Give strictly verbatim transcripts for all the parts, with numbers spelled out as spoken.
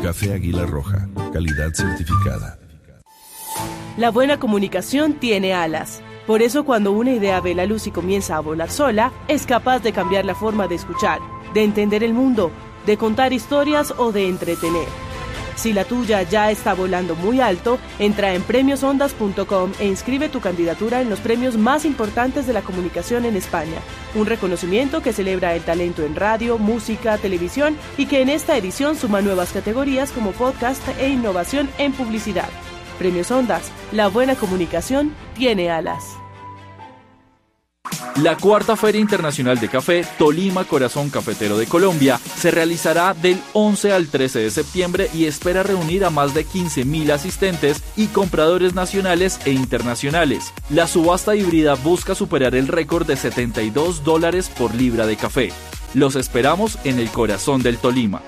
Café Águila Roja, calidad certificada. La buena comunicación tiene alas. Por eso cuando una idea ve la luz y comienza a volar sola, es capaz de cambiar la forma de escuchar, de entender el mundo, de contar historias o de entretener. Si la tuya ya está volando muy alto, entra en premios ondas punto com e inscribe tu candidatura en los premios más importantes de la comunicación en España. Un reconocimiento que celebra el talento en radio, música, televisión y que en esta edición suma nuevas categorías como podcast e innovación en publicidad. Premios Ondas, la buena comunicación tiene alas. La cuarta Feria Internacional de Café, Tolima Corazón Cafetero de Colombia, se realizará del once al trece de septiembre y espera reunir a más de quince mil asistentes y compradores nacionales e internacionales. La subasta híbrida busca superar el récord de setenta y dos dólares por libra de café. Los esperamos en el corazón del Tolima.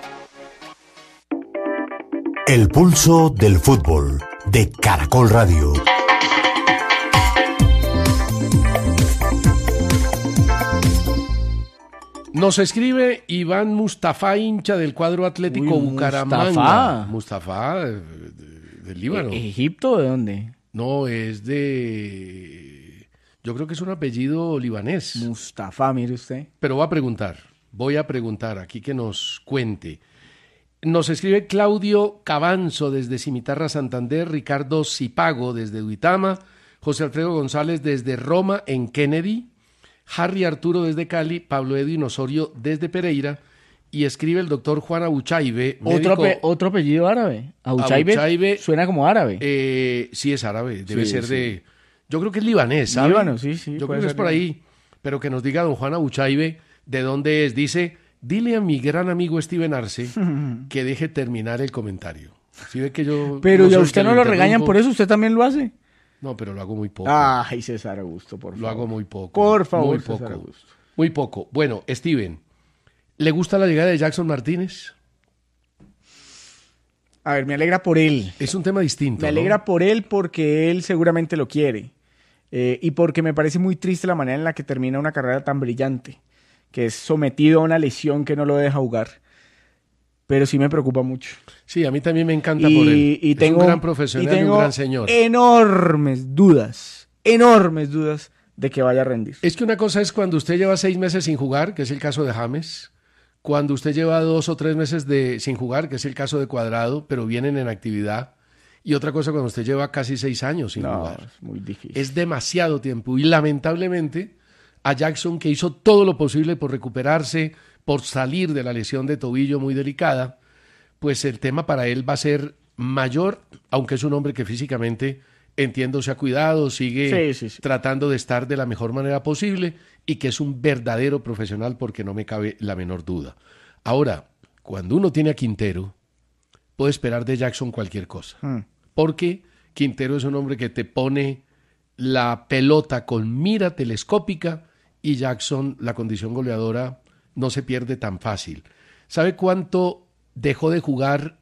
El pulso del fútbol de Caracol Radio. Nos escribe Iván Mustafa, hincha del cuadro Atlético Uy, Bucaramanga. Mustafa. Mustafa, de, del Líbano. ¿E- ¿Egipto o de dónde? No, es de... Yo creo que es un apellido libanés. Mustafa, mire usted. Pero voy a preguntar, voy a preguntar aquí que nos cuente. Nos escribe Claudio Cabanzo desde Cimitarra, Santander, Ricardo Zipago desde Duitama, José Alfredo González desde Roma en Kennedy, Harry Arturo desde Cali, Pablo Edwin Osorio desde Pereira, y escribe el doctor Juan Abuchaibe. ¿Otro, pe- ¿Otro apellido árabe? Abuchaibe, Abuchaibe suena como árabe. Eh, sí, es árabe, debe Sí, ser sí. de... Yo creo que es libanés, ¿sabe? Líbano, sí, sí. Yo puede creo que es ser por líbano. ahí, pero que nos diga don Juan Abuchaibe de dónde es. Dice, dile a mi gran amigo Steven Arce que deje terminar el comentario. ¿Sí ve que yo... Pero no ya soy usted el que no lo regañan interrumpo? por eso, ¿usted también lo hace? No, pero lo hago muy poco. Ay, César Augusto, por favor. Lo hago muy poco. Por favor, muy César poco. Augusto. Muy poco. Bueno, Steven, ¿le gusta la llegada de Jackson Martínez? A ver, me alegra por él. Es un tema distinto, Me ¿no? alegra por él porque él seguramente lo quiere. Eh, y porque me parece muy triste la manera en la que termina una carrera tan brillante, que es sometido a una lesión que no lo deja jugar. Pero sí me preocupa mucho. Sí, a mí también me encanta Y, por él. y es tengo, un gran profesional y, y tengo un gran señor. enormes dudas, enormes dudas de que vaya a rendir. Es que una cosa es cuando usted lleva seis meses sin jugar, que es el caso de James, cuando usted lleva dos o tres meses de, sin jugar, que es el caso de Cuadrado, pero vienen en actividad, y otra cosa cuando usted lleva casi seis años sin No, jugar. es muy difícil. Es demasiado tiempo, y lamentablemente a Jackson, que hizo todo lo posible por recuperarse, por salir de la lesión de tobillo muy delicada, pues el tema para él va a ser mayor, aunque es un hombre que físicamente, entiendo, se ha cuidado, sigue Sí, sí, sí. tratando de estar de la mejor manera posible y que es un verdadero profesional porque no me cabe la menor duda. Ahora, cuando uno tiene a Quintero, puede esperar de Jackson cualquier cosa, Hmm. porque Quintero es un hombre que te pone la pelota con mira telescópica y Jackson, la condición goleadora, no se pierde tan fácil. ¿Sabe cuánto dejó de jugar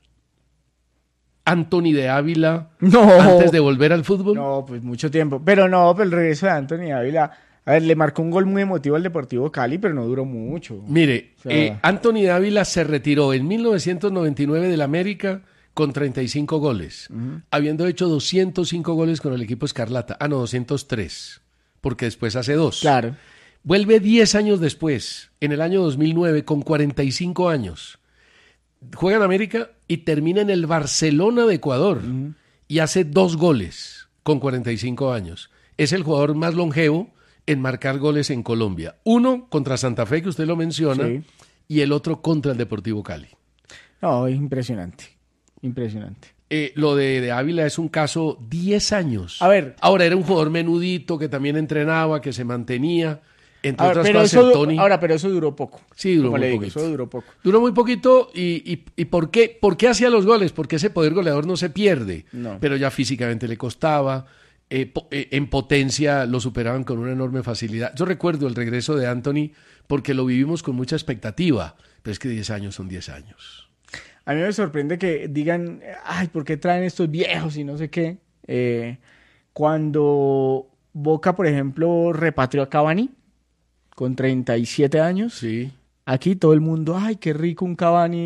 Anthony de Ávila No. antes de volver al fútbol? No, pues mucho tiempo. Pero no, pero el regreso de Anthony Ávila, a ver, le marcó un gol muy emotivo al Deportivo Cali, pero no duró mucho. Mire, O sea- eh, Anthony de Ávila se retiró en mil novecientos noventa y nueve del América con treinta y cinco goles, habiendo hecho doscientos cinco goles con el equipo Escarlata. Ah, no, doscientos tres, porque después hace dos. Claro. Vuelve diez años después, en el año dos mil nueve, con cuarenta y cinco años. Juega en América y termina en el Barcelona de Ecuador y hace dos goles con cuarenta y cinco años. Es el jugador más longevo en marcar goles en Colombia. Uno contra Santa Fe, que usted lo menciona, Sí. y el otro contra el Deportivo Cali. No, es impresionante. Impresionante. Eh, lo de, de Ávila es un caso diez años. A ver. Ahora era un jugador menudito que también entrenaba, que se mantenía. Entre A ver, otras pero cosas, eso, el du- Tony. ahora, pero eso duró poco. Sí, duró Como muy le digo, poquito. eso duró poco. Duró muy poquito y, y, y ¿por qué? ¿Por qué hacía los goles? Porque ese poder goleador no se pierde, No. pero ya físicamente le costaba, eh, po- eh, en potencia lo superaban con una enorme facilidad. Yo recuerdo el regreso de Anthony porque lo vivimos con mucha expectativa, pero es que diez años son diez años. A mí me sorprende que digan, ay, ¿por qué traen estos viejos y no sé qué? Eh, cuando Boca, por ejemplo, repatrió a Cavani con treinta y siete años, Sí. aquí todo el mundo, ay, qué rico un Cavani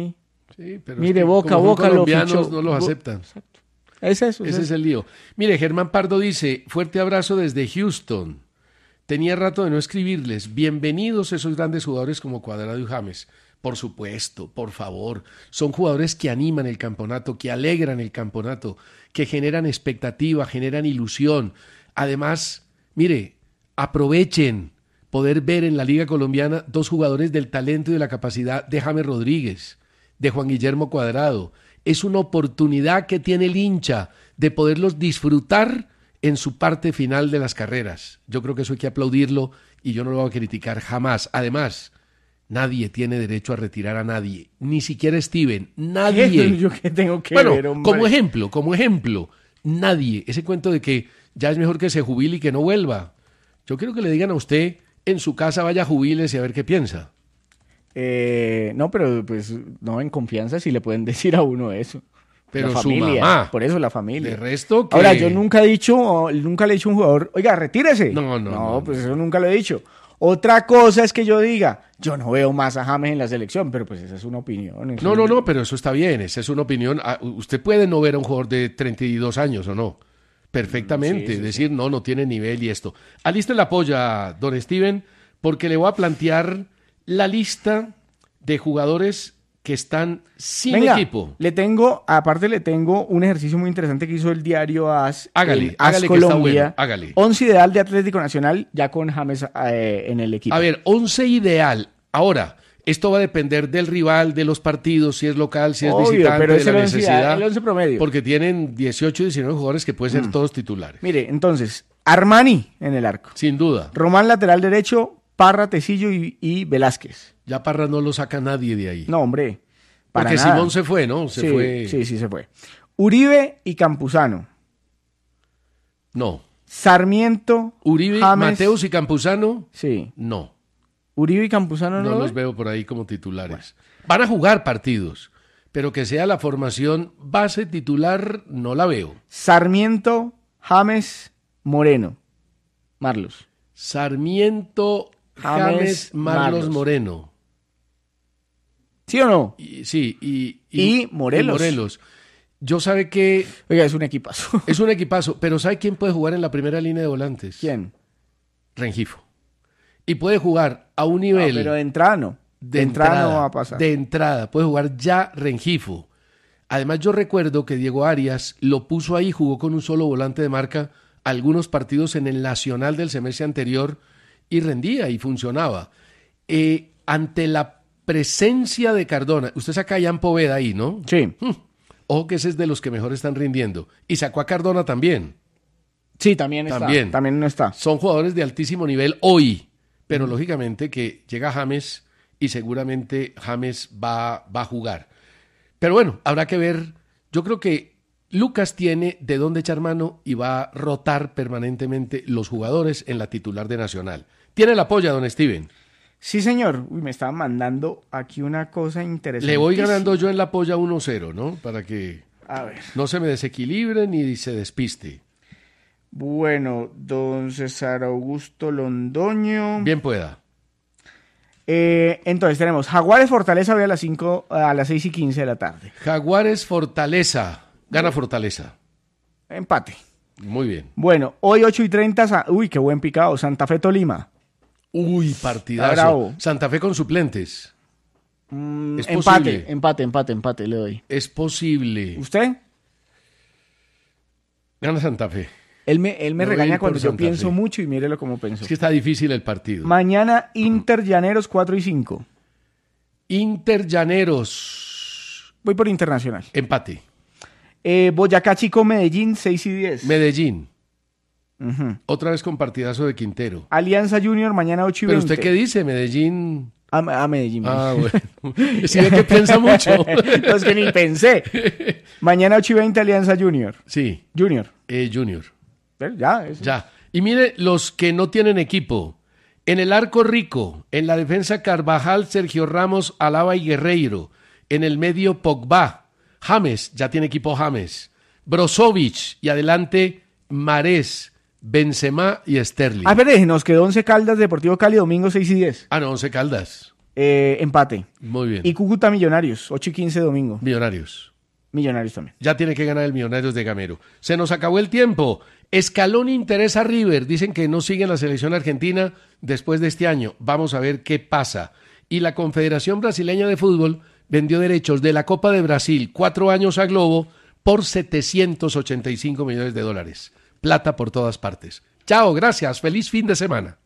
Sí, pero Mire, es que Boca, como son Boca lo colombianos fichó. no los Bo- aceptan. Es eso. Ese es es el lío. Mire, Germán Pardo dice, fuerte abrazo desde Houston. Tenía rato de no escribirles. Bienvenidos esos grandes jugadores como Cuadrado y James. Por supuesto, por favor. Son jugadores que animan el campeonato, que alegran el campeonato, que generan expectativa, generan ilusión. Además, mire, aprovechen poder ver en la Liga Colombiana dos jugadores del talento y de la capacidad de James Rodríguez, de Juan Guillermo Cuadrado. Es una oportunidad que tiene el hincha de poderlos disfrutar en su parte final de las carreras. Yo creo que eso hay que aplaudirlo y yo no lo voy a criticar jamás. Además, nadie tiene derecho a retirar a nadie, ni siquiera Steven, nadie. ¿Yo qué tengo que bueno, ver, hombre? como ejemplo, como ejemplo, nadie. Ese cuento de que ya es mejor que se jubile y que no vuelva. Yo quiero que le digan a usted, en su casa vaya jubílese a ver qué piensa. Eh, no, pero pues no en confianza si le pueden decir a uno eso. Pero La su familia, mamá. por eso la familia. De resto que... Ahora, yo nunca he dicho, nunca le he dicho a un jugador, oiga, retírese. No, no, no, No, pues no. eso nunca lo he dicho. Otra cosa es que yo diga, yo no veo más a James en la selección, pero pues esa es una opinión. eso No, es- no, no, pero eso está bien, esa es una opinión. Ah, usted puede no ver a un jugador de treinta y dos años o no. Perfectamente, Sí, sí, decir, no, no tiene nivel y esto. Aliste la polla, don Steven, porque le voy a plantear la lista de jugadores que están sin Venga, equipo. le tengo, aparte le tengo un ejercicio muy interesante que hizo el diario AS. Hágale, el AS hágale que está Colombia. bueno, hágale. Once ideal de Atlético Nacional, ya con James eh, en el equipo. A ver, once ideal. Ahora, esto va a depender del rival, de los partidos, si es local, si es Obvio, visitante, pero de es la el once necesidad. ideal, el once promedio. Porque tienen dieciocho, diecinueve jugadores que pueden ser todos titulares. Mire, entonces, Armani en el arco. Sin duda. Román lateral derecho, Parra, Tecillo y, y Velázquez. Ya Parra no lo saca nadie de ahí. No, hombre. Para Porque nada. Simón se fue, ¿no? Se sí, fue. sí, sí, se fue. Uribe y Campuzano. No. Sarmiento, Uribe, James. Mateus y Campuzano, Sí. no. Uribe y Campuzano No no. los veo por ahí como titulares. Van a jugar partidos, pero que sea la formación base titular, no la veo. Sarmiento, James, Moreno. Marlos. Sarmiento, James, James, Marlos, Marlos. Moreno. ¿Sí o no? Y, sí, y, Y Morelos. y Morelos. Yo sabe que Oiga, es un equipazo. es un equipazo, pero ¿sabe quién puede jugar en la primera línea de volantes? ¿Quién? Rengifo. Y puede jugar a un No, nivel... pero de entrada no. De, De entrada, entrada, no va a pasar. De entrada, puede jugar ya Rengifo. Además, yo recuerdo que Diego Arias lo puso ahí, jugó con un solo volante de marca algunos partidos en el Nacional del semestre anterior y rendía y funcionaba. Eh, ante la presencia de Cardona, usted saca a Jan Poveda ahí, ¿no? Sí. Hmm. Ojo que ese es de los que mejor están rindiendo. Y sacó a Cardona también. Sí, también está. También. También no está. Son jugadores de altísimo nivel hoy, pero lógicamente que llega James y seguramente James va, va a jugar. Pero bueno, habrá que ver. Yo creo que Lucas tiene de dónde echar mano y va a rotar permanentemente los jugadores en la titular de Nacional. Tiene el apoyo, don Steven. Sí, señor. Uy, me estaban mandando aquí una cosa interesante. Le voy ganando yo en la polla uno cero, ¿no? Para que A ver. no se me desequilibre ni se despiste. Bueno, don César Augusto Londoño. Bien pueda. Eh, entonces tenemos Jaguares Fortaleza hoy a las cinco, a las seis y quince de la tarde. Jaguares Fortaleza. Gana Fortaleza. Empate. Muy bien. Bueno, hoy ocho y treinta. Sa- Uy, qué buen picado. Santa Fe Tolima. Uy, Está partidazo. bravo. Santa Fe con suplentes. Mm, Es empate, posible. empate, empate, empate, le doy. Es posible. ¿Usted? Gana Santa Fe. Él me, él me Me voy a regaña ir por cuando yo Santa pienso Fe. mucho y mírelo como pensó. Es que está difícil el partido. Mañana Inter Llaneros cuatro y cinco. Inter Llaneros. Voy por Internacional. Empate. Eh, Boyacá Chico Medellín seis y diez. Medellín. Ujú. Otra vez con partidazo de Quintero. Alianza Junior mañana ocho y Pero veinte. usted qué dice, Medellín. A, a Medellín. Ah, bueno. Sí, ve que piensa mucho. No, es que ni pensé. Mañana ocho y veinte Alianza Junior. Sí, Junior. eh, Junior. Pero ya, eso. Ya. Y mire los que no tienen equipo. En el arco Rico, en la defensa Carvajal, Sergio Ramos, Alaba y Guerreiro. En el medio Pogba. James, ya tiene equipo James. Brozovic y adelante Marés, Benzema y Sterling. Ah, pero nos quedó Once Caldas Deportivo Cali domingo seis y diez. Ah, no, Once Caldas. Eh, empate. Muy bien. Y Cúcuta Millonarios, ocho y quince domingo. Millonarios. Millonarios también. Ya tiene que ganar el Millonarios de Gamero. Se nos acabó el tiempo. Scaloni interesa a River. Dicen que no sigue en la selección argentina después de este año. Vamos a ver qué pasa. Y la Confederación Brasileña de Fútbol vendió derechos de la Copa de Brasil, cuatro años a Globo, por setecientos ochenta y cinco millones de dólares. Plata por todas partes. Chao, gracias. Feliz fin de semana.